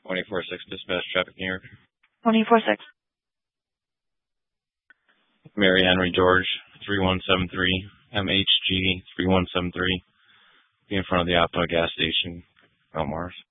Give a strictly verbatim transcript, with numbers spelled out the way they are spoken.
twenty-four six Dispatch Traffic New York. twenty-four six. Mary Henry George, three one seven three, M H G three one seven three. Be in front of the Optima gas station, Mount Morris.